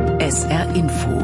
SR Info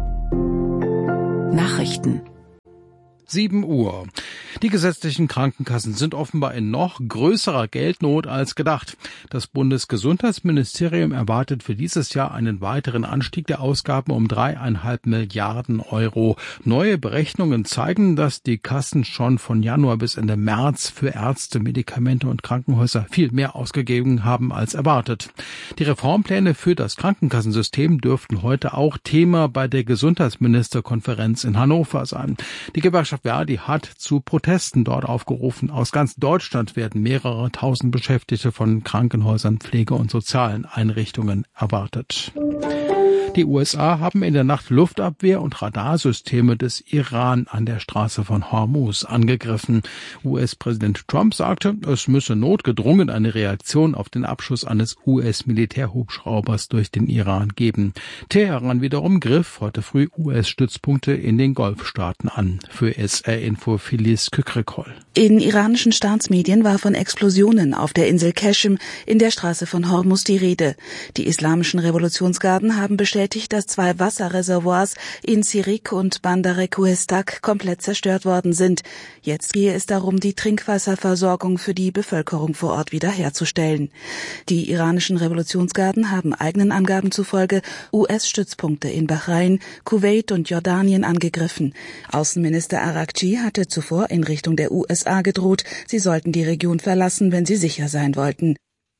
Nachrichten 7 Uhr. Die gesetzlichen Krankenkassen sind offenbar in noch größerer Geldnot als gedacht. Das Bundesgesundheitsministerium erwartet für dieses Jahr einen weiteren Anstieg der Ausgaben um 3,5 Milliarden Euro. Neue Berechnungen zeigen, dass die Kassen schon von Januar bis Ende März für Ärzte, Medikamente und Krankenhäuser viel mehr ausgegeben haben als erwartet. Die Reformpläne für das Krankenkassensystem dürften heute auch Thema bei der Gesundheitsministerkonferenz in Hannover sein. Die Gewerkschaft Verdi hat zu Protesten dort aufgerufen. Aus ganz Deutschland werden mehrere tausend Beschäftigte von Krankenhäusern, Pflege- und sozialen Einrichtungen erwartet. Die USA haben in der Nacht Luftabwehr- und Radarsysteme des Iran an der Straße von Hormuz angegriffen. US-Präsident Trump sagte, es müsse notgedrungen eine Reaktion auf den Abschuss eines US-Militärhubschraubers durch den Iran geben. Teheran wiederum griff heute früh US-Stützpunkte in den Golfstaaten an. Für SR-Info Filiz Kükrikol. In iranischen Staatsmedien war von Explosionen auf der Insel Qeshm in der Straße von Hormuz die Rede. Die islamischen Revolutionsgarden haben bestätigt, dass 2 Wasserreservoirs in Sirik und Bandar Kuhestak komplett zerstört worden sind. Jetzt gehe es darum, die Trinkwasserversorgung für die Bevölkerung vor Ort wiederherzustellen. Die iranischen Revolutionsgarden haben eigenen Angaben zufolge US-Stützpunkte in Bahrain, Kuwait und Jordanien angegriffen. Außenminister Araghchi hatte zuvor in Richtung der USA gedroht, sie sollten die Region verlassen, wenn sie sicher sein wollten.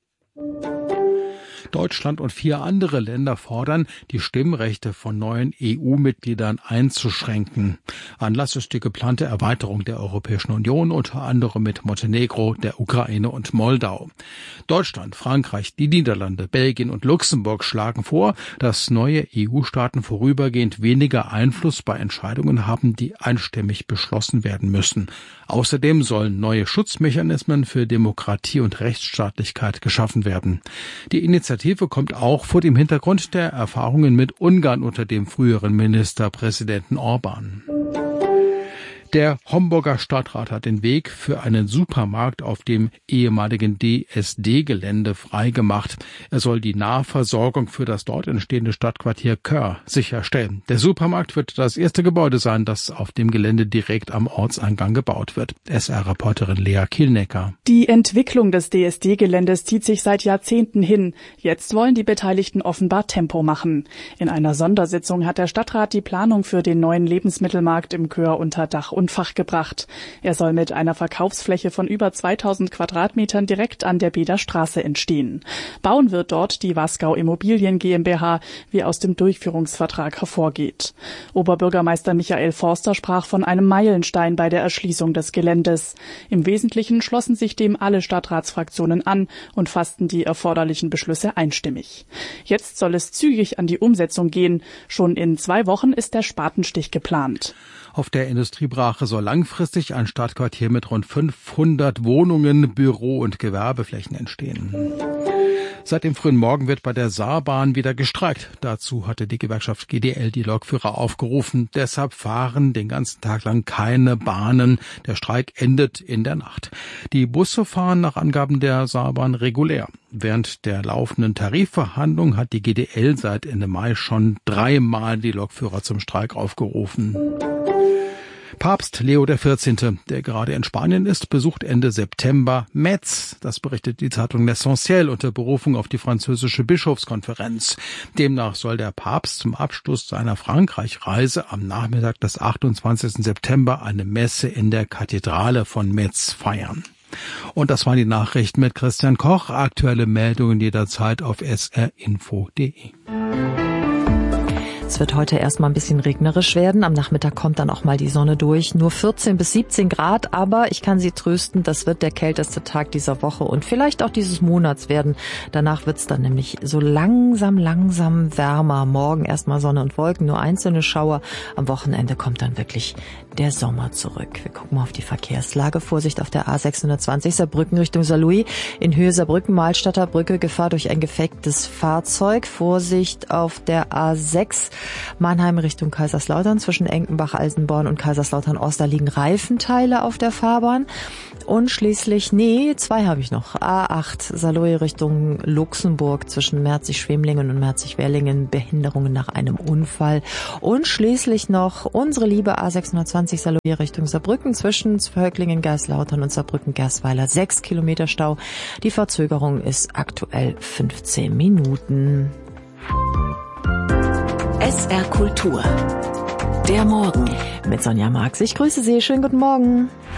Deutschland und 4 andere Länder fordern, die Stimmrechte von neuen EU-Mitgliedern einzuschränken. Anlass ist die geplante Erweiterung der Europäischen Union, unter anderem mit Montenegro, der Ukraine und Moldau. Deutschland, Frankreich, die Niederlande, Belgien und Luxemburg schlagen vor, dass neue EU-Staaten vorübergehend weniger Einfluss bei Entscheidungen haben, die einstimmig beschlossen werden müssen. Außerdem sollen neue Schutzmechanismen für Demokratie und Rechtsstaatlichkeit geschaffen werden. Die Initiative kommt auch vor dem Hintergrund der Erfahrungen mit Ungarn unter dem früheren Ministerpräsidenten Orbán. Der Homburger Stadtrat hat den Weg für einen Supermarkt auf dem ehemaligen DSD-Gelände freigemacht. Er soll die Nahversorgung für das dort entstehende Stadtquartier Kör sicherstellen. Der Supermarkt wird das erste Gebäude sein, das auf dem Gelände direkt am Ortseingang gebaut wird. SR-Reporterin Lea Kielnecker. Die Entwicklung des DSD-Geländes zieht sich seit Jahrzehnten hin. Jetzt wollen die Beteiligten offenbar Tempo machen. In einer Sondersitzung hat der Stadtrat die Planung für den neuen Lebensmittelmarkt im Kör unter Dach und Fach gebracht. Er soll mit einer Verkaufsfläche von über 2000 Quadratmetern direkt an der Beder Straße entstehen. Bauen wird dort die Wasgau Immobilien GmbH, wie aus dem Durchführungsvertrag hervorgeht. Oberbürgermeister Michael Forster sprach von einem Meilenstein bei der Erschließung des Geländes. Im Wesentlichen schlossen sich dem alle Stadtratsfraktionen an und fassten die erforderlichen Beschlüsse einstimmig. Jetzt soll es zügig an die Umsetzung gehen. Schon in 2 Wochen ist der Spatenstich geplant. Auf der Industriebrache soll langfristig ein Stadtquartier mit rund 500 Wohnungen, Büro- und Gewerbeflächen entstehen. Seit dem frühen Morgen wird bei der Saarbahn wieder gestreikt. Dazu hatte die Gewerkschaft GDL die Lokführer aufgerufen. Deshalb fahren den ganzen Tag lang keine Bahnen. Der Streik endet in der Nacht. Die Busse fahren nach Angaben der Saarbahn regulär. Während der laufenden Tarifverhandlung hat die GDL seit Ende Mai schon 3-mal die Lokführer zum Streik aufgerufen. Papst Leo XIV., der gerade in Spanien ist, besucht Ende September Metz. Das berichtet die Zeitung L'Essentiel unter Berufung auf die französische Bischofskonferenz. Demnach soll der Papst zum Abschluss seiner Frankreich-Reise am Nachmittag des 28. September eine Messe in der Kathedrale von Metz feiern. Und das waren die Nachrichten mit Christian Koch. Aktuelle Meldungen jederzeit auf srinfo.de. Es wird heute erstmal ein bisschen regnerisch werden. Am Nachmittag kommt dann auch mal die Sonne durch. Nur 14 bis 17 Grad, aber ich kann Sie trösten, das wird der kälteste Tag dieser Woche und vielleicht auch dieses Monats werden. Danach wird's dann nämlich so langsam wärmer. Morgen erstmal Sonne und Wolken, nur einzelne Schauer. Am Wochenende kommt dann wirklich der Sommer zurück. Wir gucken mal auf die Verkehrslage. Vorsicht auf der A620 Saarbrücken Richtung Saarlouis. In Höhe Saarbrücken, Mahlstadter Brücke, Gefahr durch ein gefecktes Fahrzeug. Vorsicht auf der A6 Mannheim Richtung Kaiserslautern zwischen Enkenbach, Alsenborn und Kaiserslautern-Ost, da liegen Reifenteile auf der Fahrbahn. Und schließlich, zwei habe ich noch. A8 Saarlouis Richtung Luxemburg zwischen Merzig-Schwemlingen und Merzig-Werlingen, Behinderungen nach einem Unfall. Und schließlich noch unsere liebe A620 Saarlouis Richtung Saarbrücken zwischen Völklingen, Geislautern und Saarbrücken-Gersweiler. 6 Kilometer Stau. Die Verzögerung ist aktuell 15 Minuten. SR Kultur. Der Morgen. Mit Sonja Marx. Ich grüße Sie. Schönen guten Morgen.